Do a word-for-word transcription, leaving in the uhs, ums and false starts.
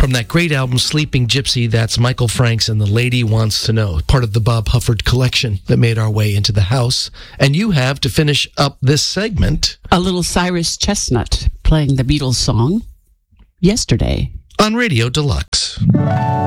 from that great album, Sleeping Gypsy. That's Michael Franks and The Lady Wants to Know, part of the Bob Hufford collection that made our way into the house. And you have, to finish up this segment, a little Cyrus Chestnut playing the Beatles song, Yesterday, on Radio Deluxe.